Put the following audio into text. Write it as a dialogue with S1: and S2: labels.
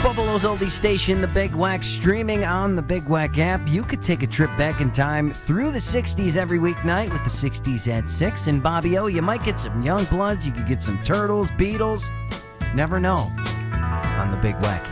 S1: Buffalo's oldie station, The Big Wack, streaming on the Big Wack app. You could take a trip back in time through the 60s every weeknight with the 60s at 6. And Bobby O, you might get some Young Bloods, you could get some Turtles, Beatles. Never know on the Big Wack.